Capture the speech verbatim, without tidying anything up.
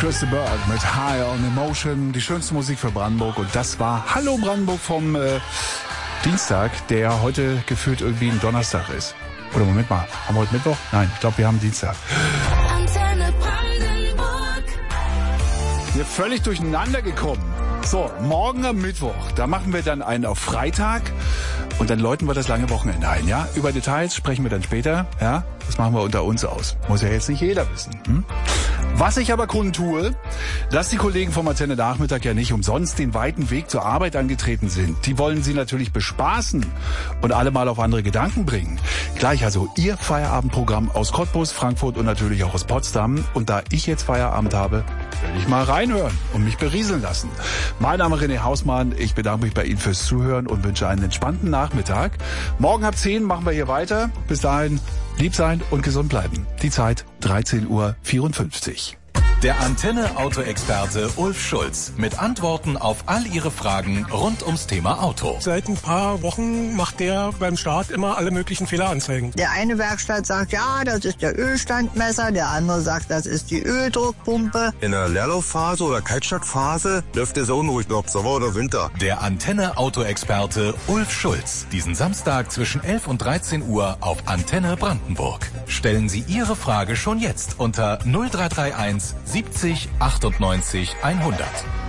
Christa Berg mit High on Emotion, die schönste Musik für Brandenburg. Und das war Hallo Brandenburg vom äh, Dienstag, der heute gefühlt irgendwie ein Donnerstag ist. Oder Moment mal, haben wir heute Mittwoch? Nein, ich glaube, wir haben Dienstag. Antenne Brandenburg. Wir völlig durcheinander gekommen. So, morgen am Mittwoch, da machen wir dann einen auf Freitag und dann läuten wir das lange Wochenende ein, ja? Über Details sprechen wir dann später, ja? Das machen wir unter uns aus. Muss ja jetzt nicht jeder wissen. Hm? Was ich aber kundtue, dass die Kollegen vom Antenne Nachmittag ja nicht umsonst den weiten Weg zur Arbeit angetreten sind. Die wollen sie natürlich bespaßen und alle mal auf andere Gedanken bringen. Gleich also ihr Feierabendprogramm aus Cottbus, Frankfurt und natürlich auch aus Potsdam. Und da ich jetzt Feierabend habe, will ich mal reinhören und mich berieseln lassen. Mein Name ist René Hausmann. Ich bedanke mich bei Ihnen fürs Zuhören und wünsche einen entspannten Nachmittag. Morgen ab zehn machen wir hier weiter. Bis dahin lieb sein und gesund bleiben. Die Zeit dreizehn Uhr vierundfünfzig. Der Antenne-Auto-Experte Ulf Schulz mit Antworten auf all Ihre Fragen rund ums Thema Auto. Seit ein paar Wochen macht der beim Start immer alle möglichen Fehleranzeigen. Der eine Werkstatt sagt, ja, das ist der Ölstandmesser, der andere sagt, das ist die Öldruckpumpe. In der Leerlaufphase oder Kaltstartphase läuft der so unruhig ob Sommer oder Winter. Der Antenne-Auto-Experte Ulf Schulz. Diesen Samstag zwischen elf und dreizehn Uhr auf Antenne Brandenburg. Stellen Sie Ihre Frage schon jetzt unter null drei drei eins siebzig achtundneunzig hundert.